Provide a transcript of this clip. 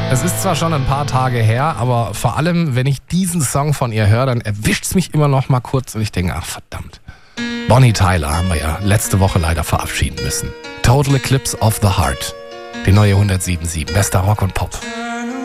Es ist zwar schon ein paar Tage her, aber vor allem, wenn ich diesen Song von ihr höre, dann erwischt es mich immer noch mal kurz und ich denke, ach verdammt. Bonnie Tyler haben wir ja letzte Woche leider verabschieden müssen. Total Eclipse of the Heart. Die neue 107.7. Bester Rock und Pop.